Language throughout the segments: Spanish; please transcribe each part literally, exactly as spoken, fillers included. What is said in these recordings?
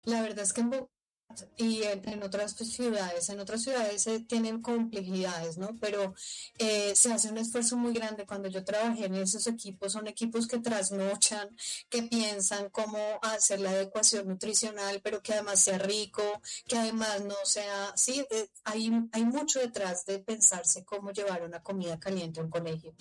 La verdad es que en Bogotá y en, en otras pues, ciudades, en otras ciudades se tienen complejidades, ¿no? Pero eh, se hace un esfuerzo muy grande. Cuando yo trabajé en esos equipos, son equipos que trasnochan, que piensan cómo hacer la adecuación nutricional, pero que además sea rico, que además no sea, sí, eh, hay, hay mucho detrás de pensarse cómo llevar una comida caliente a un colegio.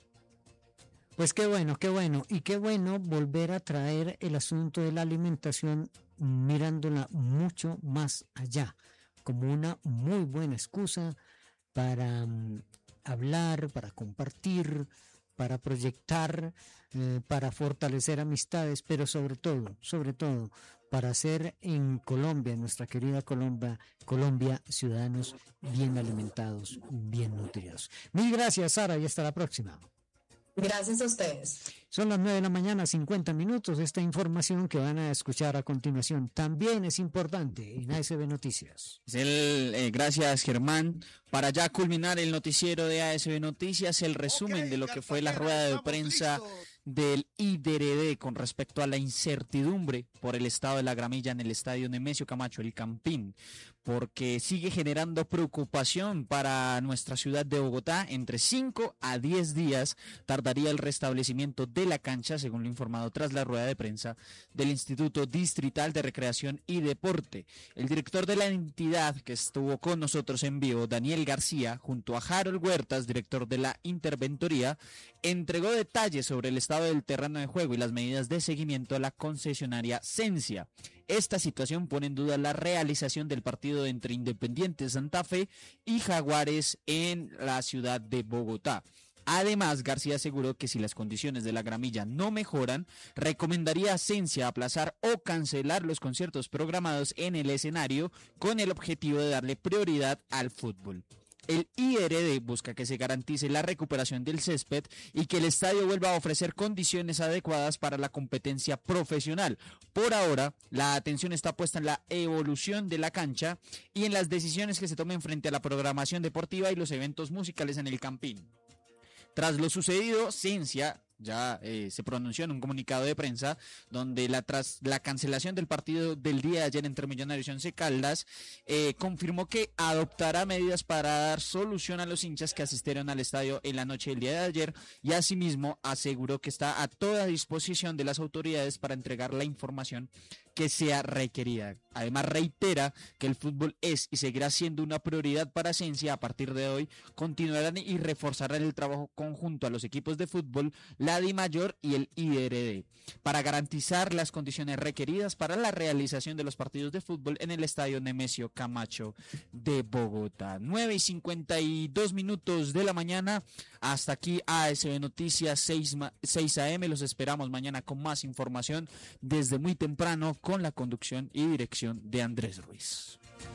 Pues qué bueno, qué bueno, y qué bueno volver a traer el asunto de la alimentación mirándola mucho más allá, como una muy buena excusa para um, hablar, para compartir, para proyectar, eh, para fortalecer amistades, pero sobre todo, sobre todo, para hacer en Colombia, en nuestra querida Colombia, Colombia, ciudadanos bien alimentados, bien nutridos. Mil gracias, Sara, y hasta la próxima. Gracias a ustedes. Son las nueve de la mañana, cincuenta minutos. Esta información que van a escuchar a continuación también es importante en A S B Noticias. Es el, eh, gracias, Germán. Para ya culminar el noticiero de A S B Noticias, el resumen okay, de lo que fue la rueda de prensa listos. del I D R D con respecto a la incertidumbre por el estado de la gramilla en el estadio Nemesio Camacho, el Campín, porque sigue generando preocupación para nuestra ciudad de Bogotá. Entre cinco a diez días tardaría el restablecimiento de la cancha, según lo informado tras la rueda de prensa del Instituto Distrital de Recreación y Deporte. El director de la entidad que estuvo con nosotros en vivo, Daniel García, junto a Harold Huertas, director de la Interventoría, entregó detalles sobre el estado del terreno de juego y las medidas de seguimiento a la concesionaria Sensia. Esta situación pone en duda la realización del partido entre Independiente Santa Fe y Jaguares en la ciudad de Bogotá. Además, García aseguró que si las condiciones de la gramilla no mejoran, recomendaría a Sensia aplazar o cancelar los conciertos programados en el escenario con el objetivo de darle prioridad al fútbol. El I R D busca que se garantice la recuperación del césped y que el estadio vuelva a ofrecer condiciones adecuadas para la competencia profesional. Por ahora, la atención está puesta en la evolución de la cancha y en las decisiones que se tomen frente a la programación deportiva y los eventos musicales en el Campín. Tras lo sucedido, Sensia ya eh, se pronunció en un comunicado de prensa donde la tras la cancelación del partido del día de ayer entre Millonarios y Once Caldas eh, confirmó que adoptará medidas para dar solución a los hinchas que asistieron al estadio en la noche del día de ayer, y asimismo aseguró que está a toda disposición de las autoridades para entregar la información que sea requerida. Además reitera que el fútbol es y seguirá siendo una prioridad para Sensia. A partir de hoy continuarán y reforzarán el trabajo conjunto a los equipos de fútbol, la DIMAYOR y el I D R D, para garantizar las condiciones requeridas para la realización de los partidos de fútbol en el estadio Nemesio Camacho de Bogotá. nueve y cincuenta y dos minutos de la mañana. Hasta aquí A S B Noticias seis a eme. Los esperamos mañana con más información desde muy temprano, con la conducción y dirección de Andrés Ruiz.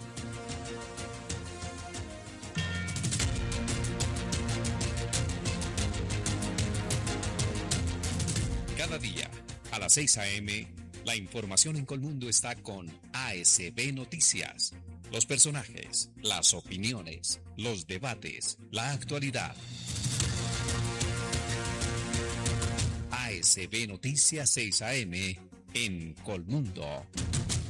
Cada día, a las seis a eme, la información en Colmundo está con A S B Noticias. Los personajes, las opiniones, los debates, la actualidad. A S B Noticias seis a eme en Colmundo.